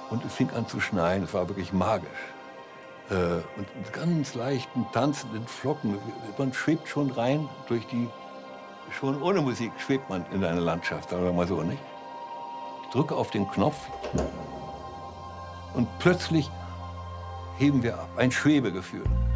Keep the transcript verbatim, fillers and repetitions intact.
Und es fing an zu schneien, es war wirklich magisch. Äh, und mit ganz leichten, tanzenden Flocken, man schwebt schon rein durch die, schon ohne Musik schwebt man in eine Landschaft, sagen wir mal so, nicht? Ich drücke auf den Knopf und plötzlich heben wir ab, ein Schwebegefühl.